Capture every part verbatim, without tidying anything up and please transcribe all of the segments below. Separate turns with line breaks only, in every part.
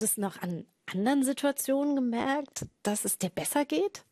Hast du es noch an anderen Situationen gemerkt, dass es dir besser geht?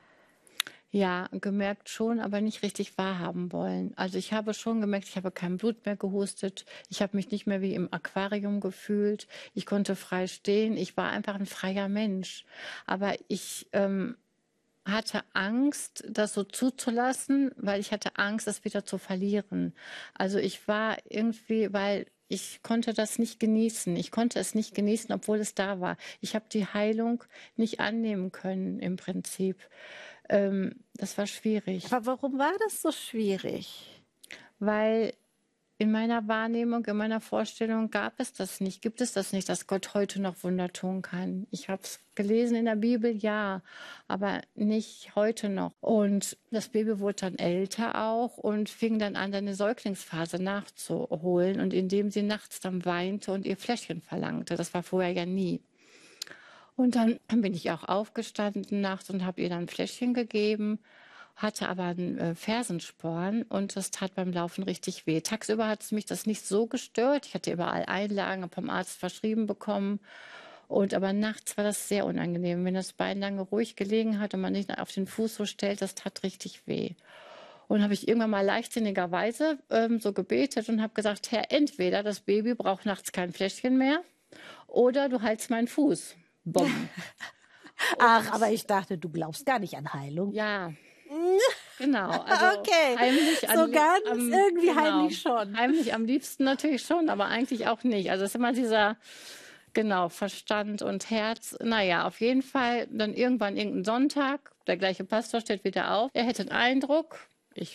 Ja, gemerkt schon, aber nicht richtig wahrhaben wollen. Also ich habe schon gemerkt, ich habe kein Blut mehr gehustet. Ich habe mich nicht mehr wie im Aquarium gefühlt. Ich konnte frei stehen. Ich war einfach ein freier Mensch. Aber ich ähm, hatte Angst, das so zuzulassen, weil ich hatte Angst, es wieder zu verlieren. Also ich war irgendwie, weil ich konnte das nicht genießen. Ich konnte es nicht genießen, obwohl es da war. Ich habe die Heilung nicht annehmen können im Prinzip. Ähm, das war schwierig,
Aber warum war das so schwierig?
weil in meiner Wahrnehmung, in meiner Vorstellung gab es das nicht, gibt es das nicht, dass Gott heute noch Wunder tun kann. Ich habe es gelesen in der Bibel, ja, aber nicht heute noch. Und das Baby wurde dann älter auch und fing dann an, eine Säuglingsphase nachzuholen. Und indem sie nachts dann weinte und ihr Fläschchen verlangte, das war vorher ja nie. Und dann bin ich auch aufgestanden nachts und habe ihr dann ein Fläschchen gegeben, hatte aber einen äh, Fersensporn und das tat beim Laufen richtig weh. Tagsüber hat es mich das nicht so gestört. Ich hatte überall Einlagen vom Arzt verschrieben bekommen. Und aber nachts war das sehr unangenehm. Wenn das Bein lange ruhig gelegen hat und man nicht auf den Fuß so stellt, das tat richtig weh. Und habe ich irgendwann mal leichtsinnigerweise ähm, so gebetet und habe gesagt, Herr, entweder das Baby braucht nachts kein Fläschchen mehr oder du heilst meinen Fuß. Bumm.
Ach, aber ich dachte, du glaubst gar nicht an Heilung.
Ja, genau. Also
Okay,
heimlich
so
an,
ganz
am,
irgendwie
genau,
heimlich schon.
heimlich am liebsten natürlich schon, aber eigentlich auch nicht. Also es ist immer dieser, genau, Verstand und Herz. Naja, auf jeden Fall dann irgendwann irgendein Sonntag, der gleiche Pastor steht wieder auf. Er hätte den Eindruck, ich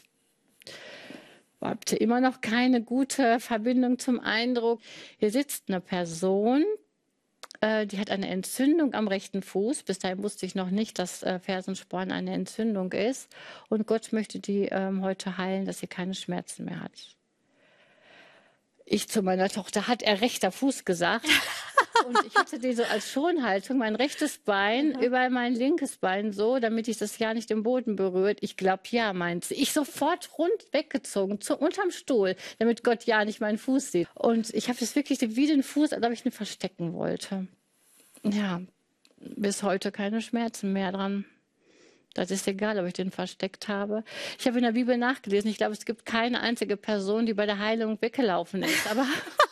hatte immer noch keine gute Verbindung zum Eindruck. Hier sitzt eine Person, äh, die hat eine Entzündung am rechten Fuß. Bis dahin wusste ich noch nicht, dass äh, Fersensporn eine Entzündung ist. Und Gott möchte die ähm, heute heilen, dass sie keine Schmerzen mehr hat. Ich zu meiner Tochter, hat er rechter Fuß gesagt. Und ich hatte die so als Schonhaltung, mein rechtes Bein über mein linkes Bein so, damit ich das ja nicht im Boden berührt. Ich glaube, ja, meint sie. Ich sofort rund weggezogen, zu, unterm Stuhl, damit Gott ja nicht meinen Fuß sieht. Und ich habe das wirklich wie den Fuß, als ob ich ihn verstecken wollte. Ja, bis heute keine Schmerzen mehr dran. Das ist egal, ob ich den versteckt habe. Ich habe in der Bibel nachgelesen. Ich glaube, es gibt keine einzige Person, die bei der Heilung weggelaufen ist. Aber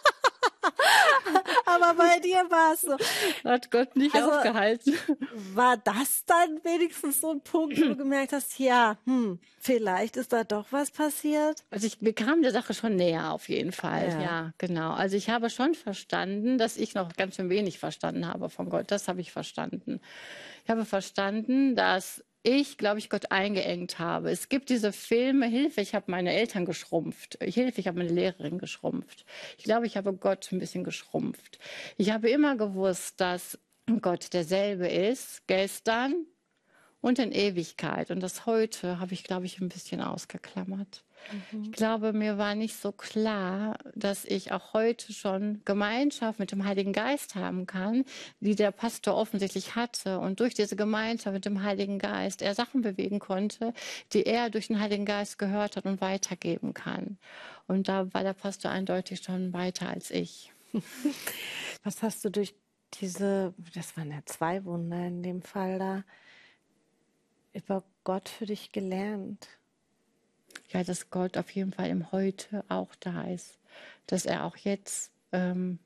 Aber bei dir war es so.
hat Gott nicht
Also,
aufgehalten.
War das dann wenigstens so ein Punkt, wo du gemerkt hast, ja, hm, vielleicht ist da doch was passiert?
Also ich, mir kam der Sache schon näher auf jeden Fall.
Ja.
Ja, genau. Also ich habe schon verstanden, dass ich noch ganz schön wenig verstanden habe von Gott. Das habe ich verstanden. Ich habe verstanden, dass ich, glaube ich, Gott eingeengt habe. Es gibt diese Filme, Hilfe, ich habe meine Eltern geschrumpft. Hilfe, ich habe meine Lehrerin geschrumpft. Ich glaube, ich habe Gott ein bisschen geschrumpft. Ich habe immer gewusst, dass Gott derselbe ist, gestern und in Ewigkeit. Und das heute habe ich, glaube ich, ein bisschen ausgeklammert. Ich glaube, mir war nicht so klar, dass ich auch heute schon Gemeinschaft mit dem Heiligen Geist haben kann, die der Pastor offensichtlich hatte. Und durch diese Gemeinschaft mit dem Heiligen Geist er Sachen bewegen konnte, die er durch den Heiligen Geist gehört hat und weitergeben kann. Und da war der Pastor eindeutig schon weiter als ich.
Was hast du durch diese, das waren ja zwei Wunder in dem Fall da, über Gott für dich gelernt?
Ja, dass Gott auf jeden Fall im Heute auch da ist. Dass er auch jetzt ähm,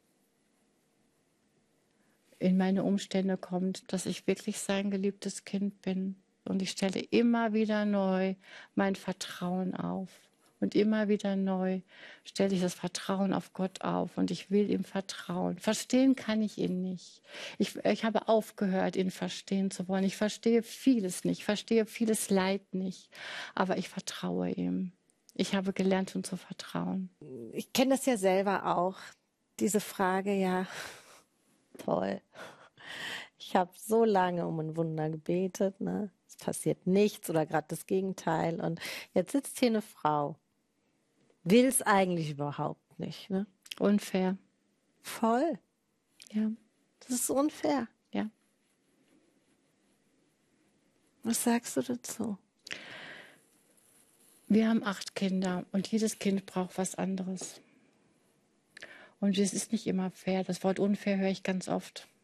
in meine Umstände kommt, dass ich wirklich sein geliebtes Kind bin. Und ich stelle immer wieder neu mein Vertrauen auf. Und immer wieder neu stelle ich das Vertrauen auf Gott auf. Und ich will ihm vertrauen. Verstehen kann ich ihn nicht. Ich, ich habe aufgehört, ihn verstehen zu wollen. Ich verstehe vieles nicht. Ich verstehe vieles Leid nicht. Aber ich vertraue ihm. Ich habe gelernt, ihm zu vertrauen.
Ich kenne das ja selber auch, diese Frage, ja, toll. Ich habe so lange um ein Wunder gebetet, ne? Es passiert nichts oder gerade das Gegenteil. Und jetzt sitzt hier eine Frau, will es eigentlich überhaupt nicht, ne?
Unfair.
Voll.
Ja,
Das ist unfair.
ja.
Was sagst du dazu?
Wir haben acht Kinder und jedes Kind braucht was anderes. Und es ist nicht immer fair. Das Wort unfair höre ich ganz oft.